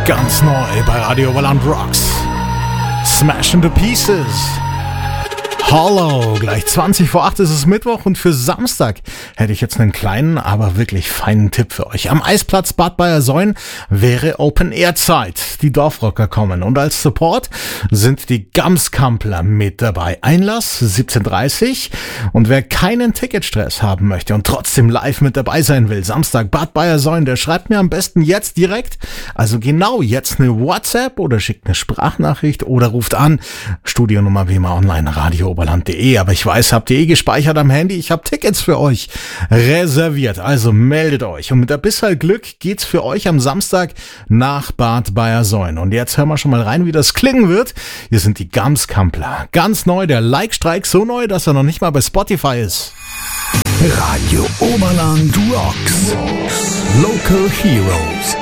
Ganz neu bei Radio Oberland Rocks. Smash into Pieces. Hollow, gleich 20 vor 8 ist es Mittwoch und für Samstag hätte ich jetzt einen kleinen, aber wirklich feinen Tipp für euch. Am Eisplatz Bad Bayersoien wäre Open-Air-Zeit. Die Dorfrocker kommen und als Support sind die Gamskampler mit dabei. Einlass 17:30 und wer keinen Ticketstress haben möchte und trotzdem live mit dabei sein will, Samstag Bad Bayersoien, der schreibt mir am besten jetzt direkt, also genau jetzt eine WhatsApp oder schickt eine Sprachnachricht oder ruft an. Studionummer wie immer online, radiooberland.de. Aber ich weiß, habt ihr gespeichert am Handy? Ich habe Tickets für euch reserviert. Also meldet euch. Und mit ein bisschen Glück geht's für euch am Samstag nach Bad Bayersoien. Und jetzt hören wir schon mal rein, wie das klingen wird. Hier sind die Gamskampler. Ganz neu, der Like-Streik so neu, dass er noch nicht mal bei Spotify ist. Radio Oberland Rocks. Local Heroes.